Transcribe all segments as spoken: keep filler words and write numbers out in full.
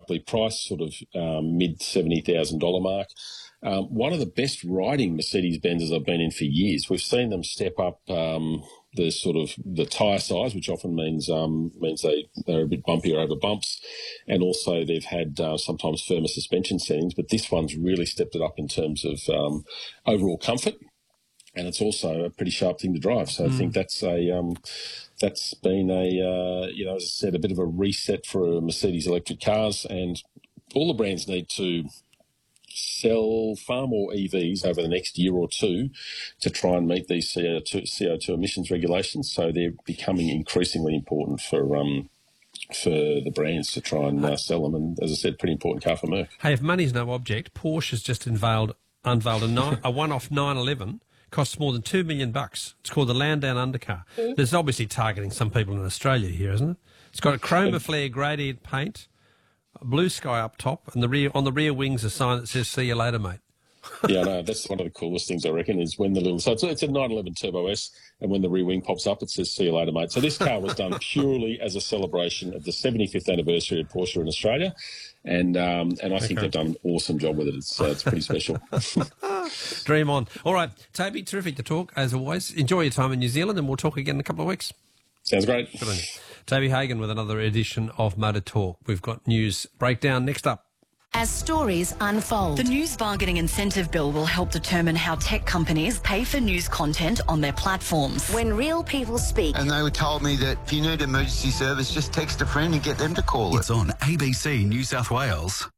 sharply priced, sort of um, mid seventy thousand dollars mark. Um, one of the best riding Mercedes-Benzes I've been in for years. We've seen them step up um, the sort of the tyre size, which often means um, means they, they're a bit bumpier over bumps, and also they've had uh, sometimes firmer suspension settings, but this one's really stepped it up in terms of um, overall comfort, and it's also a pretty sharp thing to drive. So mm. I think that's a um, that's been a uh, you know, as I said, a bit of a reset for Mercedes electric cars, and all the brands need to sell far more E Vs over the next year or two to try and meet these C O two, C O two emissions regulations. So they're becoming increasingly important for um, for the brands to try and uh, sell them. And as I said, pretty important car for Merc. Hey, if money's no object, Porsche has just unveiled unveiled a, nine, a one-off nine eleven. Costs more than two million bucks. It's called the Landau Undercar. Mm. There's obviously targeting some people in Australia here, isn't it? It's got a chroma flare gradient paint, a blue sky up top, and the rear on the rear wings a sign that says "See you later, mate." Yeah, no, that's one of the coolest things I reckon is when the little so it's, it's a nine eleven Turbo S, and when the rear wing pops up, it says "See you later, mate." So this car was done purely as a celebration of the seventy-fifth anniversary of Porsche in Australia, and um, and I okay. think they've done an awesome job with it. It's uh, it's pretty special. Dream on. All right, Toby, terrific to talk as always. Enjoy your time in New Zealand, and we'll talk again in a couple of weeks. Sounds great. Good on you. Toby Hagan with another edition of Motor Talk. We've got news breakdown next up. As stories unfold, the News Bargaining Incentive Bill will help determine how tech companies pay for news content on their platforms. When real people speak. And they were told me that if you need emergency service, just text a friend and get them to call it. It's on A B C New South Wales.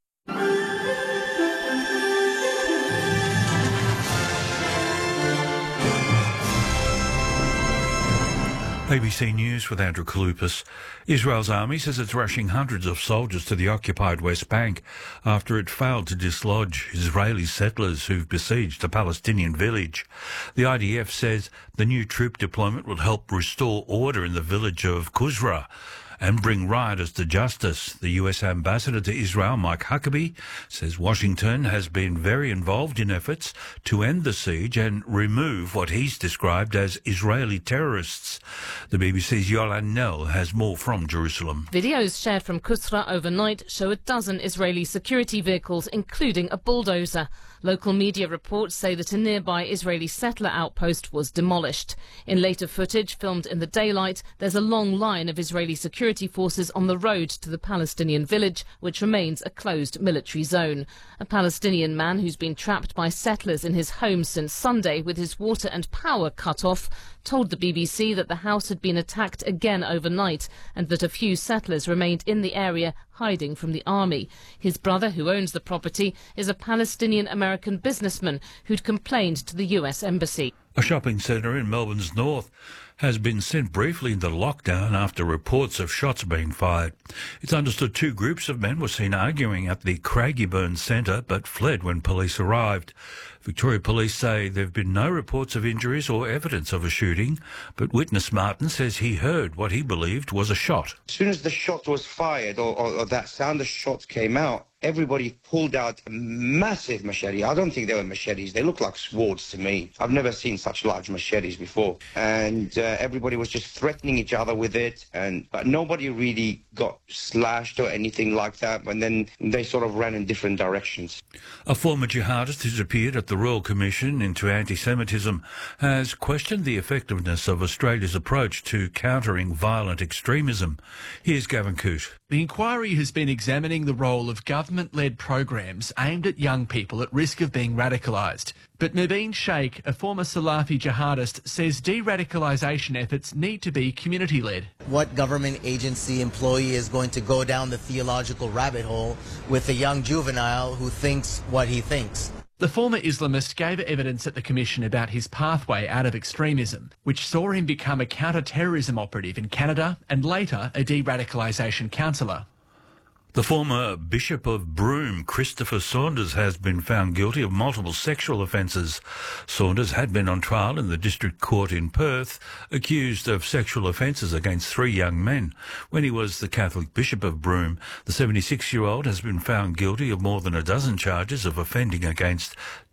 A B C News with Andrew Kalupas. Israel's army says it's rushing hundreds of soldiers to the occupied West Bank after it failed to dislodge Israeli settlers who've besieged a Palestinian village. The I D F says the new troop deployment will help restore order in the village of Qusra and bring rioters to justice. The U S ambassador to Israel, Mike Huckabee, says Washington has been very involved in efforts to end the siege and remove what he's described as Israeli terrorists. The B B C's Yolan Nell has more from Jerusalem. Videos shared from Qusra overnight show a dozen Israeli security vehicles, including a bulldozer. Local media reports say that a nearby Israeli settler outpost was demolished. In later footage filmed in the daylight, there's a long line of Israeli security forces on the road to the Palestinian village, which remains a closed military zone. A Palestinian man who's been trapped by settlers in his home since Sunday with his water and power cut off told the B B C that the house had been attacked again overnight and that a few settlers remained in the area hiding from the army. His brother, who owns the property, is a Palestinian-American businessman who'd complained to the U S Embassy. A shopping centre in Melbourne's north has been sent briefly into lockdown after reports of shots being fired. It's understood two groups of men were seen arguing at the Craigieburn Centre but fled when police arrived. Victoria Police say there have been no reports of injuries or evidence of a shooting, but witness Martin says he heard what he believed was a shot. As soon as the shot was fired or, or, or that sound of shots came out, everybody pulled out a massive machete. I don't think they were machetes. They look like swords to me. I've never seen such large machetes before. And uh, everybody was just threatening each other with it. And but nobody really got slashed or anything like that. And then they sort of ran in different directions. A former jihadist who's appeared at the Royal Commission into Anti-Semitism has questioned the effectiveness of Australia's approach to countering violent extremism. Here's Gavin Coote. The inquiry has been examining the role of government-led programs aimed at young people at risk of being radicalised. But Mubin Sheikh, a former Salafi jihadist, says de-radicalisation efforts need to be community-led. What government agency employee is going to go down the theological rabbit hole with a young juvenile who thinks what he thinks? The former Islamist gave evidence at the Commission about his pathway out of extremism, which saw him become a counter-terrorism operative in Canada and later a de-radicalisation counsellor. The former Bishop of Broome, Christopher Saunders, has been found guilty of multiple sexual offences. Saunders had been on trial in the District Court in Perth, accused of sexual offences against three young men. When he was the Catholic Bishop of Broome, the seventy-six-year-old has been found guilty of more than a dozen charges of offending against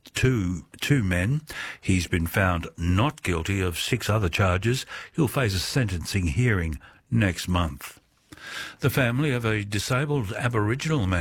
two two men. He's been found not guilty of six other charges. He'll face a sentencing hearing next month. The family of a disabled Aboriginal man